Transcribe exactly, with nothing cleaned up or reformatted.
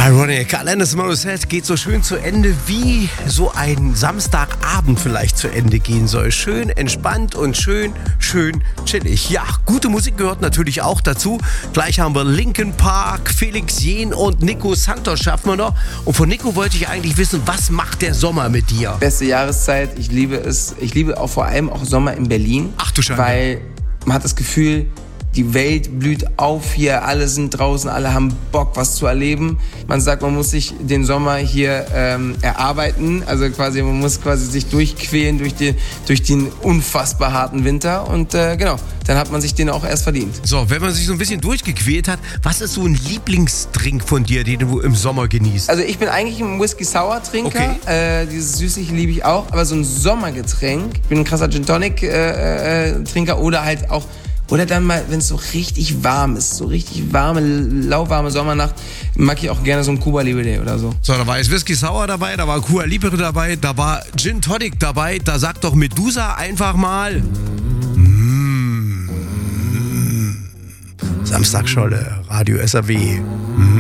Ironic, Alanis Morissette geht so schön zu Ende, wie so ein Samstagabend vielleicht zu Ende gehen soll. Schön entspannt und schön, schön chillig. Ja, gute Musik gehört natürlich auch dazu. Gleich haben wir Linkin Park, Felix Jähn und Nico Santos schaffen wir noch. Und von Nico wollte ich eigentlich wissen, was macht der Sommer mit dir? Beste Jahreszeit, ich liebe es. Ich liebe auch vor allem auch Sommer in Berlin. Ach du Schande. Weil man hat das Gefühl, die Welt blüht auf hier, alle sind draußen, alle haben Bock, was zu erleben. Man sagt, man muss sich den Sommer hier ähm, erarbeiten, also quasi, man muss quasi sich durchquälen durch, die, durch den unfassbar harten Winter und äh, genau, dann hat man sich den auch erst verdient. So, wenn man sich so ein bisschen durchgequält hat, was ist so ein Lieblingsdrink von dir, den du im Sommer genießt? Also ich bin eigentlich ein Whisky-Sour-Trinker, okay. äh, dieses Süßliche liebe ich auch, aber so ein Sommergetränk, ich bin ein krasser Gin-Tonic-Trinker äh, äh, oder halt auch Oder dann mal, wenn es so richtig warm ist, so richtig warme, lauwarme Sommernacht, mag ich auch gerne so ein Cuba Libre oder so. So, da war jetzt Whisky Sour dabei, da war Cuba Libre dabei, da war Gin Tonic dabei, da sagt doch Medusa einfach mal mm. Samstagscholle, Radio S R W.